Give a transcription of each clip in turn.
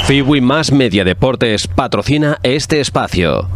Fiwi Más Media Deportes patrocina este espacio.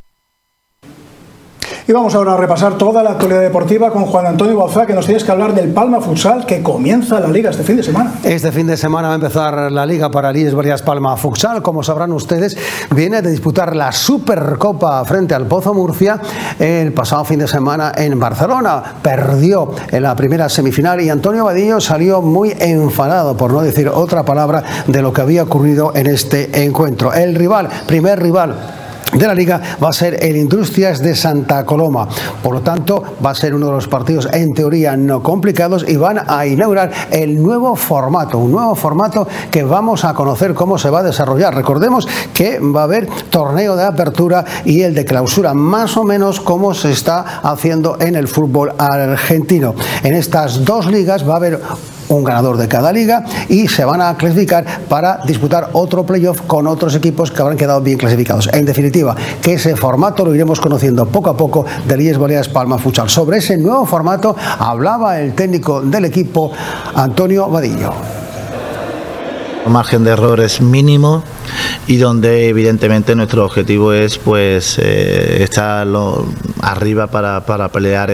Y vamos ahora a repasar toda la actualidad deportiva con Juan Antonio Bauzá, que nos tienes que hablar del Palma Futsal, que comienza la Liga este fin de semana. Este fin de semana va a empezar la Liga para Illes Balears Palma Futsal. Como sabrán ustedes, viene de disputar la Supercopa frente al Pozo Murcia el pasado fin de semana en Barcelona. Perdió en la primera semifinal y Antonio Vadillo salió muy enfadado, por no decir otra palabra, de lo que había ocurrido en este encuentro. El primer rival de la Liga va a ser el Industrias de Santa Coloma. Por lo tanto, va a ser uno de los partidos en teoría no complicados y van a inaugurar el nuevo formato, un nuevo formato que vamos a conocer cómo se va a desarrollar. Recordemos que va a haber torneo de apertura y el de clausura, más o menos como se está haciendo en el fútbol argentino. En estas dos ligas va a haber un ganador de cada liga y se van a clasificar para disputar otro playoff con otros equipos que habrán quedado bien clasificados. En definitiva, que ese formato lo iremos conociendo poco a poco del Illes Balears Palma Futsal. Sobre ese nuevo formato hablaba el técnico del equipo, Antonio Vadillo. El margen de error es mínimo y donde evidentemente nuestro objetivo es estar arriba para pelear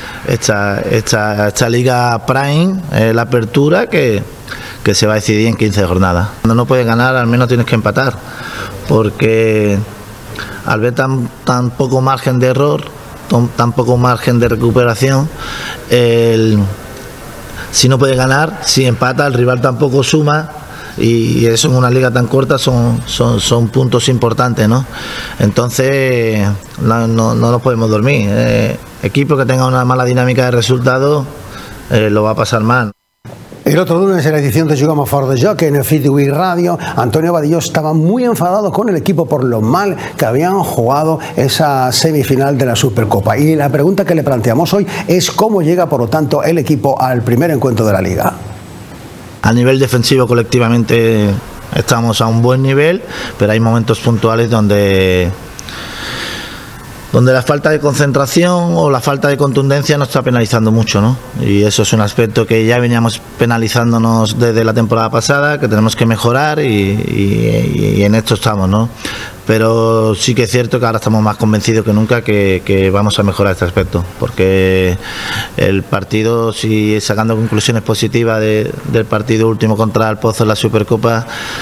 esta Liga Prime, la apertura que se va a decidir en 15 jornadas. Cuando no puedes ganar, al menos tienes que empatar, porque al ver tan poco margen de error, tan poco margen de recuperación, si no puedes ganar, si empata, el rival tampoco suma. Y eso en una liga tan corta son puntos importantes, ¿no? Entonces no nos podemos dormir. Equipo que tenga una mala dinámica de resultados lo va a pasar mal. El otro lunes en la edición de Jugamos for the Jockey en Fiwi Radio, Antonio Vadillo estaba muy enfadado con el equipo por lo mal que habían jugado esa semifinal de la Supercopa. Y la pregunta que le planteamos hoy es cómo llega, por lo tanto, el equipo al primer encuentro de la Liga. A nivel defensivo, colectivamente estamos a un buen nivel, pero hay momentos puntuales donde la falta de concentración o la falta de contundencia nos está penalizando mucho, ¿no? Y eso es un aspecto que ya veníamos penalizándonos desde la temporada pasada, que tenemos que mejorar y en esto estamos, ¿no? Pero sí que es cierto que ahora estamos más convencidos que nunca que vamos a mejorar este aspecto, porque el partido, si sacando conclusiones positivas del partido último contra el Pozo en la Supercopa,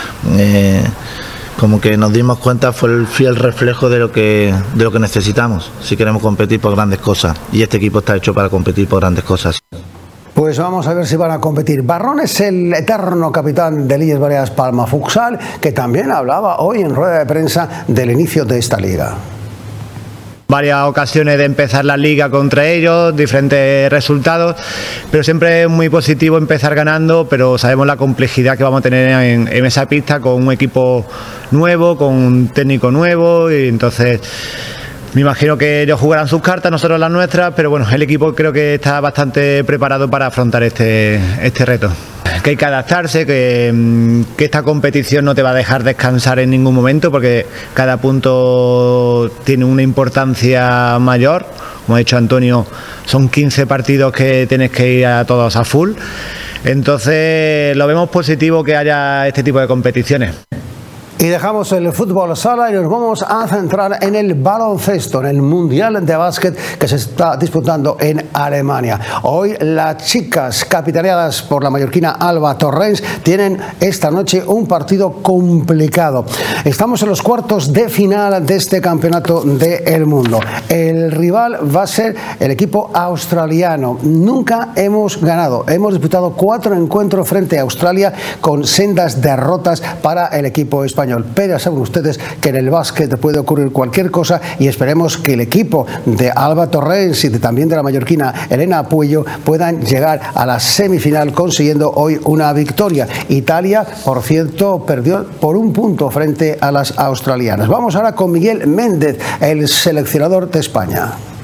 como que nos dimos cuenta, fue el fiel reflejo de lo que necesitamos si queremos competir por grandes cosas, y este equipo está hecho para competir por grandes cosas. Pues vamos a ver si van a competir. Barrón es el eterno capitán del Illes Balears Palma Futsal, que también hablaba hoy en rueda de prensa del inicio de esta liga. Varias ocasiones de empezar la liga contra ellos, diferentes resultados, pero siempre es muy positivo empezar ganando, pero sabemos la complejidad que vamos a tener en esa pista con un equipo nuevo, con un técnico nuevo, y entonces me imagino que ellos jugarán sus cartas, nosotros las nuestras, pero bueno, el equipo creo que está bastante preparado para afrontar este reto. Que hay que adaptarse, que esta competición no te va a dejar descansar en ningún momento, porque cada punto tiene una importancia mayor. Como ha dicho Antonio, son 15 partidos que tienes que ir a todos a full. Entonces lo vemos positivo que haya este tipo de competiciones. Y dejamos el fútbol sala y nos vamos a centrar en el baloncesto, en el Mundial de Básquet que se está disputando en Alemania. Hoy las chicas, capitaneadas por la mallorquina Alba Torrens, tienen esta noche un partido complicado. Estamos en los cuartos de final de este campeonato del mundo. El rival va a ser el equipo australiano. Nunca hemos ganado. Hemos disputado 4 encuentros frente a Australia con sendas derrotas para el equipo español. Pero ya saben ustedes que en el básquet puede ocurrir cualquier cosa y esperemos que el equipo de Alba Torrens y también de la mallorquina Elena Puello puedan llegar a la semifinal consiguiendo hoy una victoria. Italia, por cierto, perdió por 1 punto frente a las australianas. Vamos ahora con Miguel Méndez, el seleccionador de España.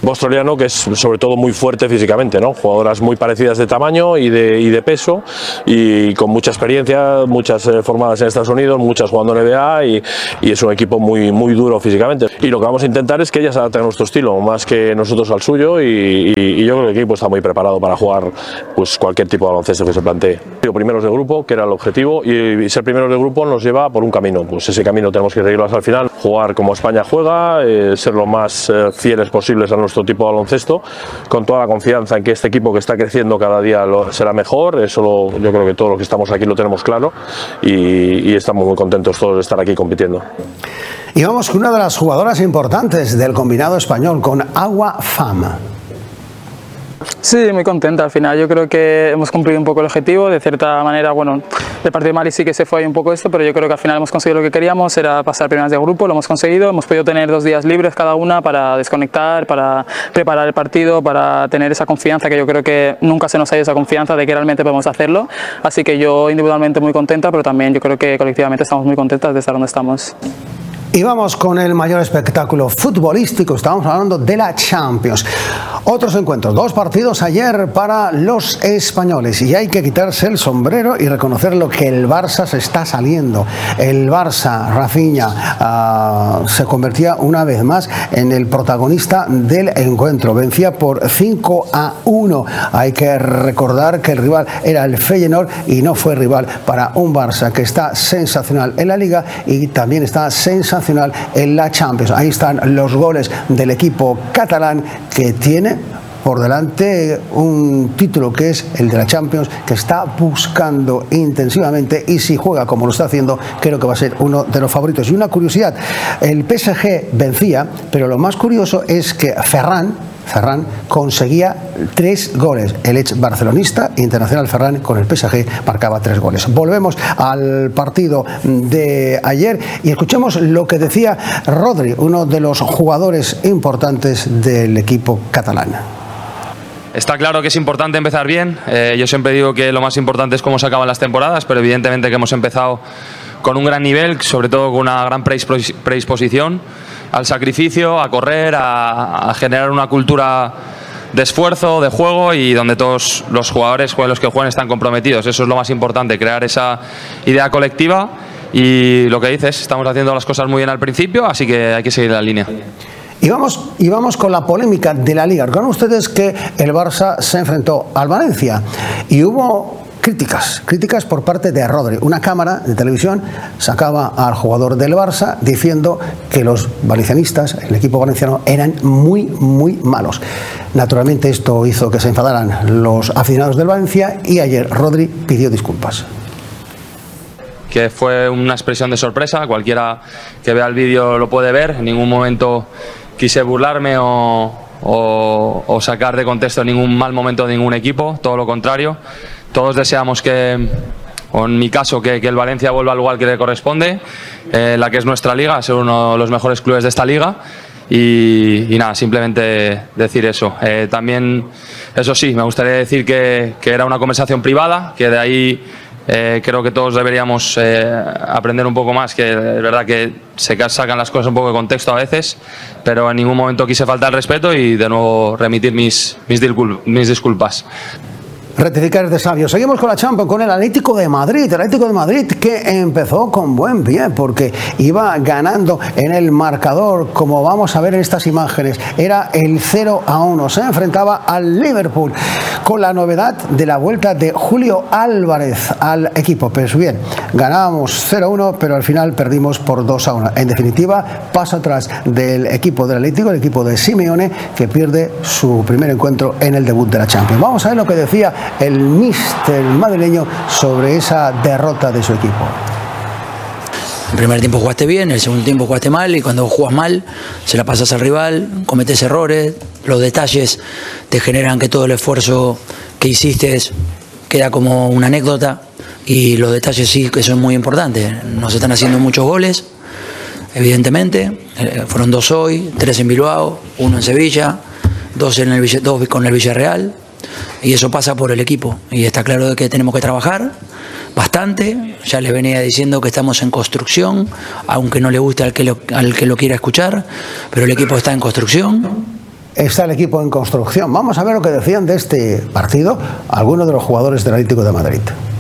australiano que es sobre todo muy fuerte físicamente, ¿no? Jugadoras muy parecidas de tamaño y de peso, y con mucha experiencia, muchas formadas en Estados Unidos, muchas jugando en NBA, y es un equipo muy duro físicamente. Y lo que vamos a intentar es que ellas se adapten a nuestro estilo, más que nosotros al suyo, y yo creo que el equipo está muy preparado para jugar pues cualquier tipo de baloncesto que se plantee. Primeros de grupo, que era el objetivo, y ser primeros de grupo nos lleva por un camino, pues ese camino tenemos que seguirlo hasta el final, jugar como España juega, ser lo más fieles posibles a nuestro tipo de baloncesto, con toda la confianza en que este equipo que está creciendo cada día será mejor. Eso yo creo que todos los que estamos aquí lo tenemos claro, y estamos muy contentos todos de estar aquí compitiendo. Y vamos con una de las jugadoras importantes del combinado español, con Agua Fama. Sí, muy contenta. Al final yo creo que hemos cumplido un poco el objetivo. De cierta manera, bueno, el partido de Mali sí que se fue ahí un poco esto, pero yo creo que al final hemos conseguido lo que queríamos, era pasar primeras de grupo, lo hemos conseguido. Hemos podido tener 2 días libres cada una para desconectar, para preparar el partido, para tener esa confianza, que yo creo que nunca se nos ha ido esa confianza de que realmente podemos hacerlo. Así que yo individualmente muy contenta, pero también yo creo que colectivamente estamos muy contentas de estar donde estamos. Y vamos con el mayor espectáculo futbolístico, estamos hablando de la Champions. Otros encuentros, 2 partidos ayer para los españoles, y hay que quitarse el sombrero y reconocer lo que el Barça se está saliendo. El Barça, Rafinha, se convertía una vez más en el protagonista del encuentro. Vencía por 5-1. Hay que recordar que el rival era el Feyenoord, y no fue rival para un Barça que está sensacional en la Liga y también está sensacional en la Champions. Ahí están los goles del equipo catalán, que tiene por delante un título que es el de la Champions, que está buscando intensivamente, y si juega como lo está haciendo, creo que va a ser uno de los favoritos. Y una curiosidad, el PSG vencía, pero lo más curioso es que Ferran conseguía 3 goles. El ex barcelonista internacional Ferran con el PSG marcaba 3 goles. Volvemos al partido de ayer y escuchemos lo que decía Rodri, uno de los jugadores importantes del equipo catalán. Está claro que es importante empezar bien. Yo siempre digo que lo más importante es cómo se acaban las temporadas, pero evidentemente que hemos empezado con un gran nivel, sobre todo con una gran predisposición al sacrificio, a correr, a generar una cultura de esfuerzo, de juego, y donde todos los jugadores, los que juegan, están comprometidos. Eso es lo más importante, crear esa idea colectiva, y lo que dices, estamos haciendo las cosas muy bien al principio, así que hay que seguir la línea. Y vamos con la polémica de la Liga. Recuerdan ustedes que el Barça se enfrentó al Valencia y hubo críticas por parte de Rodri. Una cámara de televisión sacaba al jugador del Barça diciendo que los valencianistas, el equipo valenciano, eran muy malos. Naturalmente esto hizo que se enfadaran los aficionados del Valencia, y ayer Rodri pidió disculpas. Que fue una expresión de sorpresa, cualquiera que vea el vídeo lo puede ver. En ningún momento quise burlarme o sacar de contexto ningún mal momento de ningún equipo, todo lo contrario. Todos deseamos que, o en mi caso, que el Valencia vuelva al lugar que le corresponde, la que es nuestra liga, ser uno de los mejores clubes de esta liga, y nada, simplemente decir eso. También, eso sí, me gustaría decir que era una conversación privada, que de ahí creo que todos deberíamos aprender un poco más, que es verdad que se sacan las cosas un poco de contexto a veces, pero en ningún momento quise faltar el respeto, y de nuevo remitir mis disculpas. Rectificar de sabio. Seguimos con la Champions, con el Atlético de Madrid. El Atlético de Madrid que empezó con buen pie porque iba ganando en el marcador, como vamos a ver en estas imágenes. Era el 0-1. Se enfrentaba al Liverpool con la novedad de la vuelta de Julio Álvarez al equipo. Pues bien, ganábamos 0-1, pero al final perdimos por 2-1. En definitiva, paso atrás del equipo del Atlético, el equipo de Simeone, que pierde su primer encuentro en el debut de la Champions. Vamos a ver lo que decía el míster madrileño sobre esa derrota de su equipo. El primer tiempo jugaste bien, el segundo tiempo jugaste mal, y cuando jugas mal se la pasas al rival, cometes errores, los detalles te generan que todo el esfuerzo que hiciste queda como una anécdota, y los detalles sí que son muy importantes. Nos están haciendo muchos goles, evidentemente, fueron 2 hoy, 3 en Bilbao, 1 en Sevilla, 2 con el Villarreal. Y eso pasa por el equipo, y está claro de que tenemos que trabajar bastante. Ya les venía diciendo que estamos en construcción, aunque no le guste al que lo quiera escuchar, pero el equipo está en construcción, está el equipo en construcción. Vamos a ver lo que decían de este partido algunos de los jugadores del Atlético de Madrid.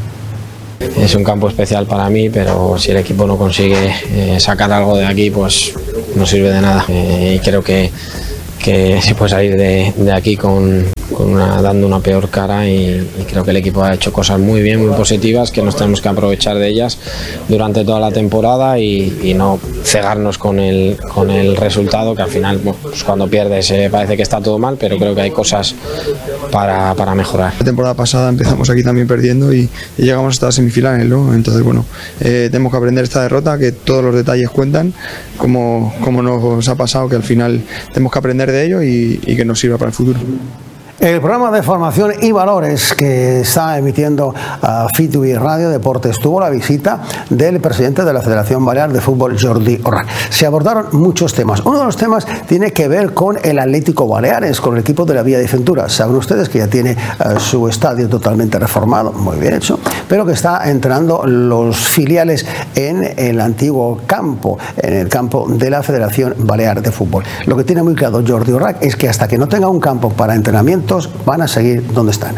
Es un campo especial para mí, pero si el equipo no consigue sacar algo de aquí, pues no sirve de nada. Y creo que se puede salir de aquí dando una peor cara y creo que el equipo ha hecho cosas muy bien, muy positivas, que nos tenemos que aprovechar de ellas durante toda la temporada y no cegarnos con el resultado, que al final, bueno, pues cuando pierdes parece que está todo mal, pero creo que hay cosas para mejorar. La temporada pasada empezamos aquí también perdiendo y llegamos hasta las semifinales, ¿no? Entonces, bueno, tenemos que aprender esta derrota, que todos los detalles cuentan, como nos ha pasado, que al final tenemos que aprender de ello y que nos sirva para el futuro. El programa de formación y valores que está emitiendo FITUI Radio Deportes tuvo la visita del presidente de la Federación Balear de Fútbol, Jordi Orrach. Se abordaron muchos temas. Uno de los temas tiene que ver con el Atlético Baleares, con el equipo de la Vía de Cintura. Saben ustedes que ya tiene su estadio totalmente reformado, muy bien hecho, pero que está entrenando los filiales en el antiguo campo, en el campo de la Federación Balear de Fútbol. Lo que tiene muy claro Jordi Orrach es que hasta que no tenga un campo para entrenamiento, van a seguir donde están.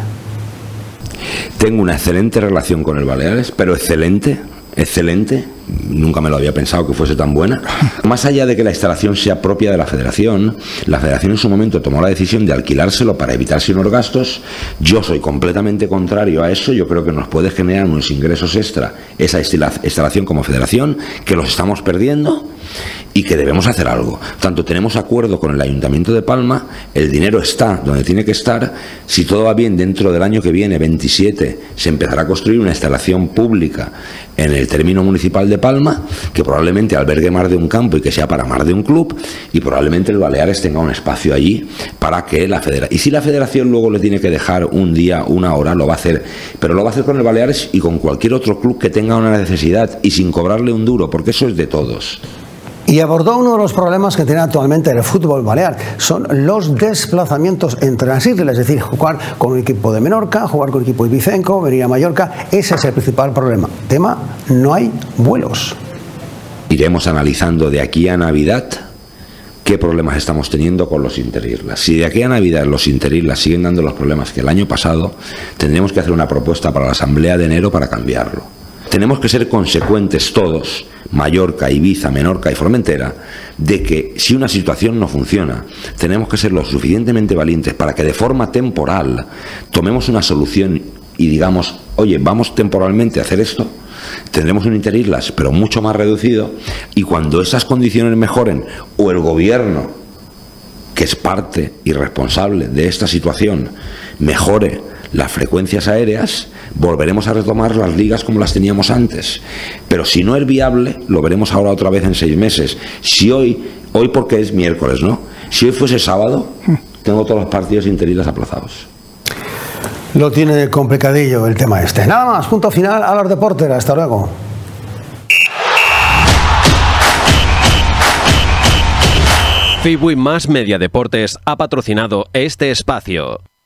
Tengo una excelente relación con el Baleares, pero excelente, nunca me lo había pensado que fuese tan buena. Más allá de que la instalación sea propia de la federación en su momento tomó la decisión de alquilárselo para evitarse unos gastos. Yo soy completamente contrario a eso. Yo creo que nos puede generar unos ingresos extra esa instalación como federación, que los estamos perdiendo y que debemos hacer algo. Tanto tenemos acuerdo con el Ayuntamiento de Palma, el dinero está donde tiene que estar. Si todo va bien, dentro del año que viene, 27, se empezará a construir una instalación pública en el término municipal de Palma, que probablemente albergue más de un campo y que sea para más de un club, y probablemente el Baleares tenga un espacio allí para que la federación... Y si la federación luego le tiene que dejar un día, una hora, lo va a hacer, pero lo va a hacer con el Baleares y con cualquier otro club que tenga una necesidad y sin cobrarle un duro, porque eso es de todos. Y abordó uno de los problemas que tiene actualmente el fútbol balear, son los desplazamientos entre las islas, es decir, jugar con un equipo de Menorca, jugar con un equipo de Ibicenco, venir a Mallorca. Ese es el principal problema. Tema, no hay vuelos. Iremos analizando de aquí a Navidad qué problemas estamos teniendo con los interislas. Si de aquí a Navidad los interislas siguen dando los problemas que el año pasado, tendremos que hacer una propuesta para la Asamblea de enero para cambiarlo. Tenemos que ser consecuentes todos, Mallorca, Ibiza, Menorca y Formentera, de que si una situación no funciona, tenemos que ser lo suficientemente valientes para que de forma temporal tomemos una solución y digamos, oye, vamos temporalmente a hacer esto. Tendremos un interislas, pero mucho más reducido, y cuando esas condiciones mejoren, o el gobierno, que es parte y responsable de esta situación, mejore las frecuencias aéreas, volveremos a retomar las ligas como las teníamos antes. Pero si no es viable, lo veremos ahora otra vez en 6 meses. Si hoy porque es miércoles, ¿no? Si hoy fuese sábado, tengo todos los partidos interislas aplazados. Lo tiene complicadillo el tema este. Nada más, punto final a los deportes. Hasta luego. FITUI más Media Deportes ha patrocinado este espacio.